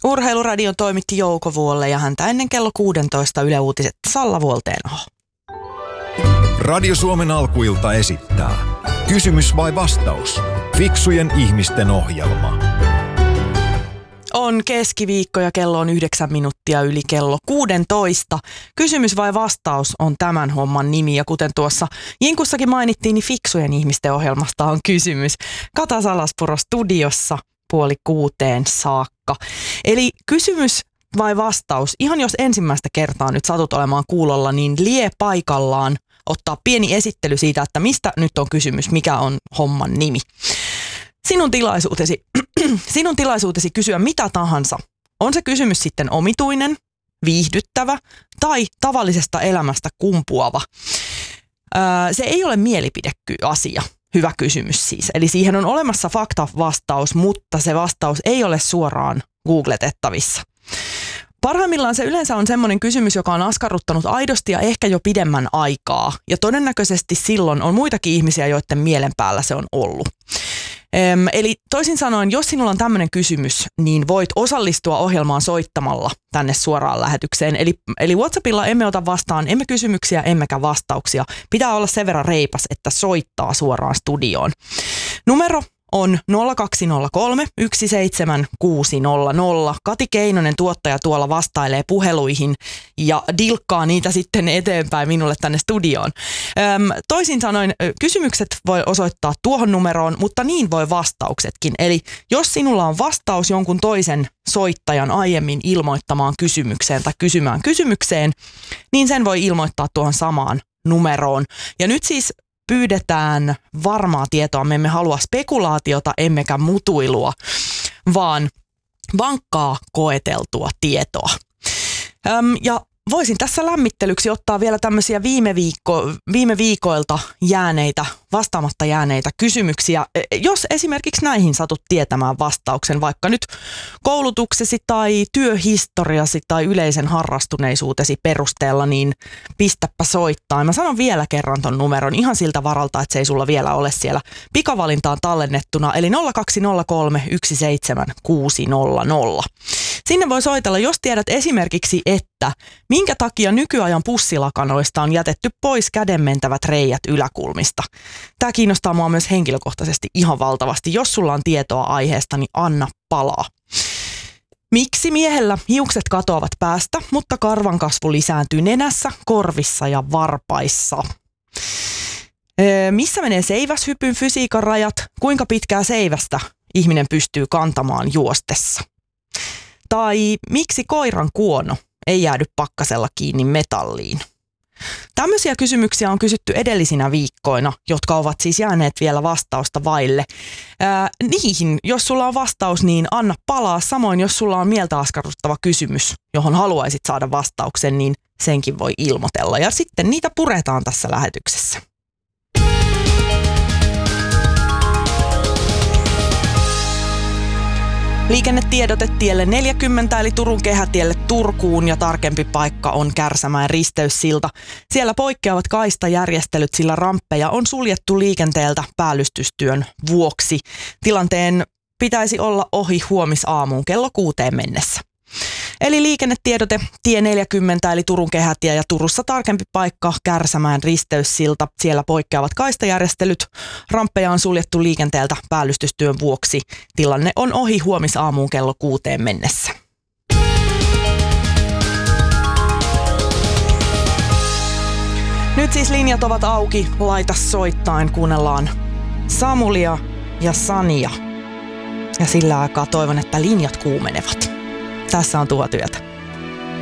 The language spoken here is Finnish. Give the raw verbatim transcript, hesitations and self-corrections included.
Urheiluradion toimitti Jouko Vuolle ja häntä ennen kello kuusitoista Yle Uutiset Salla Vuolteenoho. Radio Suomen alkuilta esittää Kysymys vai vastaus? Fiksujen ihmisten ohjelma. On keskiviikko ja kello on yhdeksän minuuttia yli kello kuusitoista. Kysymys vai vastaus on tämän homman nimi ja kuten tuossa Jinkussakin mainittiin, niin Fiksujen ihmisten ohjelmasta on kysymys. Kata Salaspuro studiossa puoli kuuteen saakka. Eli kysymys vai vastaus, ihan jos ensimmäistä kertaa nyt satut olemaan kuulolla, niin lie paikallaan ottaa pieni esittely siitä, että mistä nyt on kysymys, mikä on homman nimi. Sinun tilaisuutesi, sinun tilaisuutesi kysyä mitä tahansa. On se kysymys sitten omituinen, viihdyttävä tai tavallisesta elämästä kumpuava. Öö, se ei ole mielipideasia. Hyvä kysymys siis. Eli siihen on olemassa fakta-vastaus, mutta se vastaus ei ole suoraan googletettavissa. Parhaimmillaan se yleensä on semmoinen kysymys, joka on askarruttanut aidosti ja ehkä jo pidemmän aikaa. Ja todennäköisesti silloin on muitakin ihmisiä, joiden mielen päällä se on ollut. Öm, eli toisin sanoen, jos sinulla on tämmöinen kysymys, niin voit osallistua ohjelmaan soittamalla tänne suoraan lähetykseen. Eli, eli WhatsAppilla emme ota vastaan, emme kysymyksiä, emmekä vastauksia. Pitää olla sen verran reipas, että soittaa suoraan studioon. Numero on nolla kaksi nolla kolme yksi seitsemän kuusi nolla nolla. Kati Keinonen tuottaja tuolla vastailee puheluihin ja dilkkaa niitä sitten eteenpäin minulle tänne studioon. Öm, toisin sanoen kysymykset voi osoittaa tuohon numeroon, mutta niin voi vastauksetkin. Eli jos sinulla on vastaus jonkun toisen soittajan aiemmin ilmoittamaan kysymykseen tai kysymään kysymykseen, niin sen voi ilmoittaa tuohon samaan numeroon. Ja nyt siis pyydetään varmaa tietoa. Me emme halua spekulaatiota emmekä mutuilua, vaan vankkaa koeteltua tietoa. Öm, ja voisin tässä lämmittelyksi ottaa vielä tämmöisiä viime, viikko, viime viikoilta jääneitä, vastaamatta jääneitä kysymyksiä. Jos esimerkiksi näihin satut tietämään vastauksen, vaikka nyt koulutuksesi tai työhistoriasi tai yleisen harrastuneisuutesi perusteella, niin pistäpä soittaa. Mä sanon vielä kerran ton numeron ihan siltä varalta, että se ei sulla vielä ole siellä pikavalintaan tallennettuna, eli nolla kaksi nolla kolme yksi seitsemän kuusi nolla nolla. Sinne voi soitella, jos tiedät esimerkiksi, että minkä takia nykyajan pussilakanoista on jätetty pois kädenmentävät reijät yläkulmista. Tämä kiinnostaa mua myös henkilökohtaisesti ihan valtavasti. Jos sulla on tietoa aiheesta, niin anna palaa. Miksi miehellä hiukset katoavat päästä, mutta karvan kasvu lisääntyy nenässä, korvissa ja varpaissa? Öö, missä menee seiväshypyn fysiikan rajat? Kuinka pitkää seivästä ihminen pystyy kantamaan juostessa? Tai miksi koiran kuono ei jäädy pakkasella kiinni metalliin? Tämmöisiä kysymyksiä on kysytty edellisinä viikkoina, jotka ovat siis jääneet vielä vastausta vaille. Ää, niihin, jos sulla on vastaus, niin anna palaa. Samoin, jos sulla on mieltä askarruttava kysymys, johon haluaisit saada vastauksen, niin senkin voi ilmoitella. Ja sitten niitä puretaan tässä lähetyksessä. Liikennetiedote tielle neljäkymmentä eli Turun kehätielle Turkuun ja tarkempi paikka on Kärsämäen risteyssilta. Siellä poikkeavat kaistajärjestelyt, sillä ramppeja on suljettu liikenteeltä päällystystyön vuoksi. Tilanteen pitäisi olla ohi huomisaamuun kello kuuteen mennessä. Eli liikennetiedote tie neljäkymmentä eli Turun kehätie ja Turussa tarkempi paikka Kärsämäen risteyssilta. Siellä poikkeavat kaistajärjestelyt. Ramppeja on suljettu liikenteeltä päällystystyön vuoksi. Tilanne on ohi huomisaamuun kello kuuteen mennessä. Nyt siis linjat ovat auki. Laita soittain. Kuunnellaan Samulia ja Sania. Ja sillä aikaa toivon, että linjat kuumenevat. Tässä on Tuhotyötä.